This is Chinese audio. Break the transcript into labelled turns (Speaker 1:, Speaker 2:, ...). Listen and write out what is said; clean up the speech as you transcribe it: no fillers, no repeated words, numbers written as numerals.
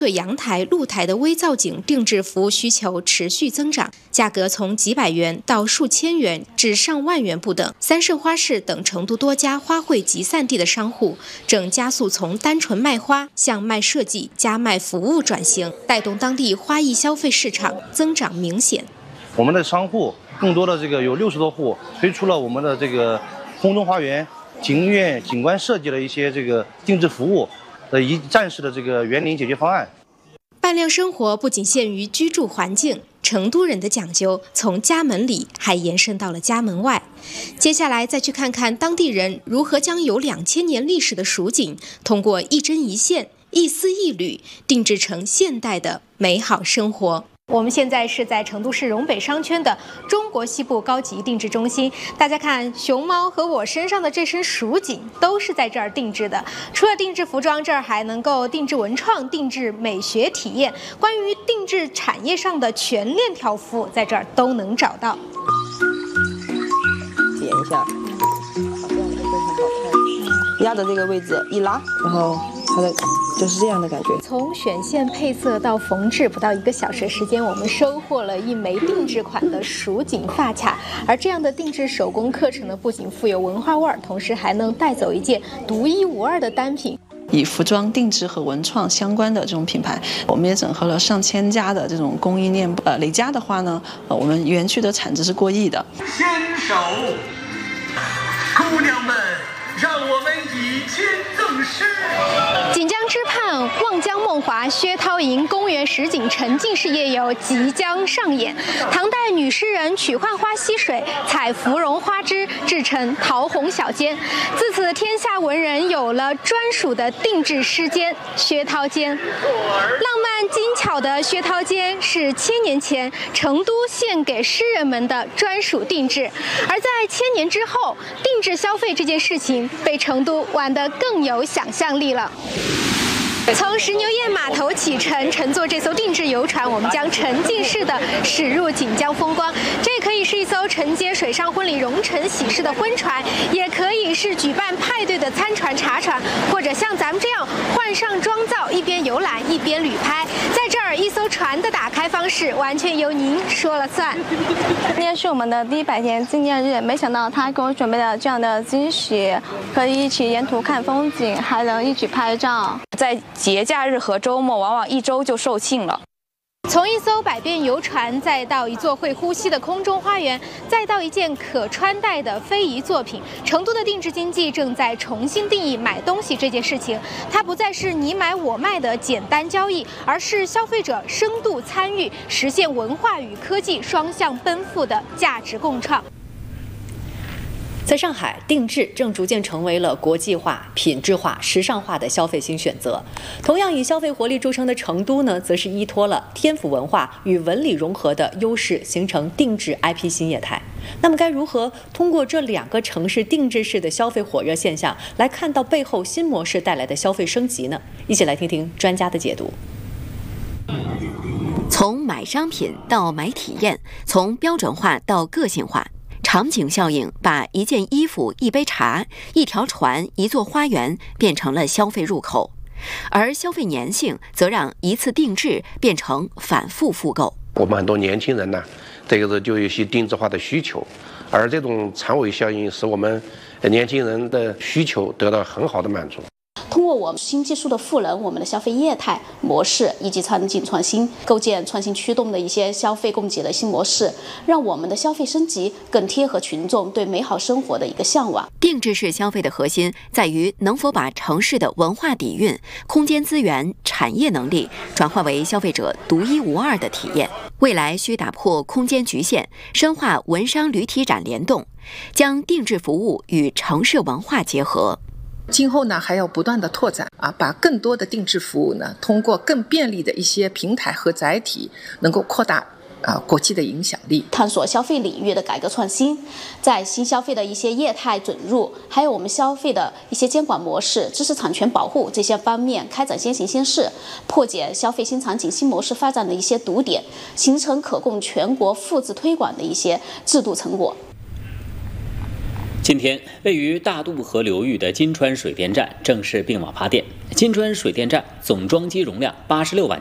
Speaker 1: 对阳台、露台的微造景定制服务需求持续增长，价格从几百元到数千元至上万元不等。三圣花市等成都多家花卉集散地的商户正加速从单纯卖花向卖设计加卖服务转型，带动当地花艺消费市场增长明显。
Speaker 2: 我们的商户更多的有60多户推出了我们的空中花园、景院、景观设计的一些定制服务的一站式的园林解决方案。
Speaker 1: 伴娘生活不仅限于居住环境，成都人的讲究从家门里还延伸到了家门外。接下来再去看看当地人如何将有2000年历史的蜀锦，通过一针一线、一丝一缕，定制成现代的美好生活。我们现在是在成都市蓉北商圈的中国西部高级定制中心，大家看，熊猫和我身上的这身蜀锦都是在这儿定制的。除了定制服装，这儿还能够定制文创、定制美学体验。关于定制产业上的全链条服务，在这儿都能找到。
Speaker 3: 点一下，好，这样就非常好看。压着这个位置一拉，然后它的就是这样的感觉。
Speaker 1: 从选线配色到缝制，不到1个小时时间，我们收获了一枚定制款的蜀锦发卡。而这样的定制手工课程呢，不仅富有文化味儿，同时还能带走一件独一无二的单品。
Speaker 4: 以服装定制和文创相关的这种品牌，我们也整合了上千家的这种供应链。累加的话呢，我们园区的产值是过亿的。
Speaker 5: 牵手，姑娘们，让我们以亲赠诗。
Speaker 1: 锦江之畔，望江梦华、薛涛营公园实景沉浸式夜游即将上演。唐代女诗人取浣花溪水，采芙蓉花枝制成桃红小笺，自此天下文人有了专属的定制诗笺——薛涛笺。浪漫精巧的薛涛笺是1000年前成都献给诗人们的专属定制，而在1000年之后，定制消费这件事情被成都玩得更有想象力了。从石牛堰码头启程，乘坐这艘定制游船，我们将沉浸式的驶入锦江风光。这可以是一艘承接水上婚礼荣成喜事的婚船，也可以是举办派对的餐船、茶船，或者像咱们这样换上妆造，一边游览一边旅拍。在这儿，一艘船的打开方式完全由您说了算。
Speaker 6: 今天是我们的第100天纪念日，没想到他给我准备了这样的惊喜，可以一起沿途看风景，还能一起拍照。
Speaker 7: 在节假日和周末，往往1周就售罄了。
Speaker 1: 从一艘百变游船，再到一座会呼吸的空中花园，再到一件可穿戴的非遗作品，成都的定制经济正在重新定义买东西这件事情。它不再是你买我卖的简单交易，而是消费者深度参与，实现文化与科技双向奔赴的价值共创。
Speaker 8: 在上海，定制正逐渐成为了国际化、品质化、时尚化的消费新选择。同样以消费活力著称的成都呢，则是依托了天府文化与文理融合的优势，形成定制 IP 新业态。那么，该如何通过这2个城市定制式的消费火热现象，来看到背后新模式带来的消费升级呢？一起来听听专家的解读。
Speaker 9: 从买商品到买体验，从标准化到个性化。场景效应把一件衣服、一杯茶、一条船、一座花园变成了消费入口，而消费粘性则让一次定制变成反复复购。
Speaker 10: 我们很多年轻人呢，就有一些定制化的需求，而这种长尾效应使我们年轻人的需求得到很好的满足。
Speaker 11: 通过我们新技术的赋能，我们的消费业态模式以及场景创新，构建创新驱动的一些消费供给的新模式，让我们的消费升级更贴合群众对美好生活的一个向往。
Speaker 9: 定制式消费的核心在于能否把城市的文化底蕴、空间资源、产业能力转化为消费者独一无二的体验。未来需打破空间局限，深化文商旅体展联动，将定制服务与城市文化结合。
Speaker 12: 今后呢，还要不断的拓展把更多的定制服务呢，通过更便利的一些平台和载体，能够扩大国际的影响力，
Speaker 11: 探索消费领域的改革创新，在新消费的一些业态准入，还有我们消费的一些监管模式、知识产权保护这些方面开展先行先试，破解消费新场景新模式发展的一些堵点，形成可供全国复制推广的一些制度成果。
Speaker 13: 今天，位于大渡河流域的金川水电站正式并网发电。 金川水电站总装机容量86万